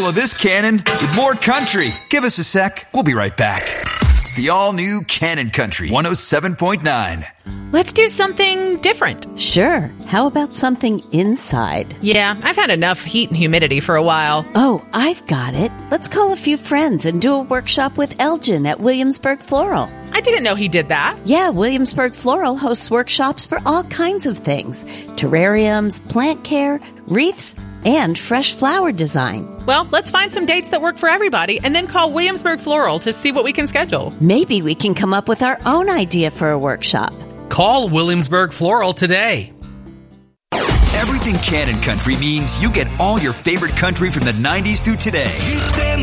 of this Cannon with more country. Give us a sec. We'll be right back. The all-new Cannon Country 107.9. Let's do something different. Sure. How about something inside? Yeah, I've had enough heat and humidity for a while. Oh, I've got it. Let's call a few friends and do a workshop with Elgin at Williamsburg Floral. I didn't know he did that. Yeah, Williamsburg Floral hosts workshops for all kinds of things. Terrariums, plant care, wreaths, and fresh flower design. Well, let's find some dates that work for everybody and then call Williamsburg Floral to see what we can schedule. Maybe we can come up with our own idea for a workshop. Call Williamsburg Floral today. Everything Cannon Country means you get all your favorite country from the 90s through today.